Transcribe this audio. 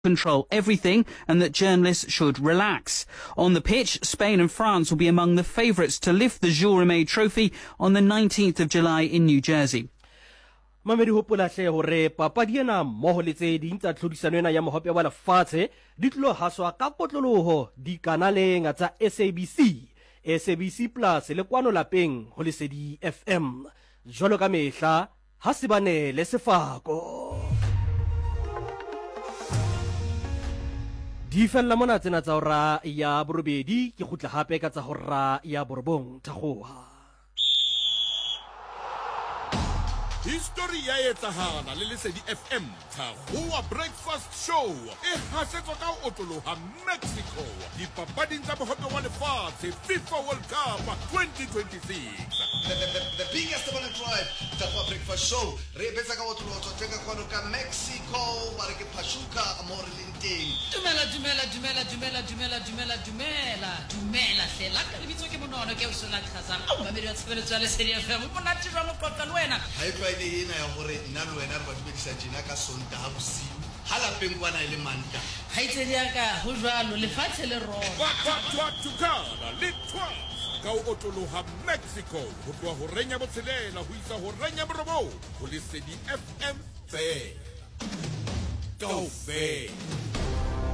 control everything and that journalists should relax. On the pitch, Spain and France will be among the favourites to lift the Jules Rimet Trophy on the 19th of July in New Jersey. Mamedi hopola hle hore papadi ena mmoho le tse ding tsa tlhodisano ena ya mohope wa lefatshe di tlo haswa ka kotloloho dikanaleng tsa SABC Plus le kwano lapeng ho Lesedi FM jwalo ka mehla ha se bane le sefako. Di fella mona tsena tsa hora ya borobedi ke khutla hape ka tsa hora ya borobong thagoha. History ya etsahala le Lesedi FM Thagoha Breakfast Show e hasetswa ka otoloha Mexico dipapading tsa mohope wa lefatshe FIFA World Cup 2026. The biggest one drive Thagoha Breakfast Show re betsa ka otoloha tsotenga kwano ka Mexico ba re ke Pachuca mo re leng teng. Dumela hlela ka lebitso ke monono ke o sola khazang o mamedi wa tshebeletso ya Lesedi FM mona tshwa mo qoqa le wena ha e tlwaele ena ya hore nna le wena re ba dumedisa jena ka Sontaha bosiu ha lapeng kwana ile manta ha itsedi ya ka ho jwalo lefatshe le rona Tukana le twa ka otoloha Mexico ho tloha ho renya botshelela ho isa ho renya borobo ho Lesedi FM fe go fe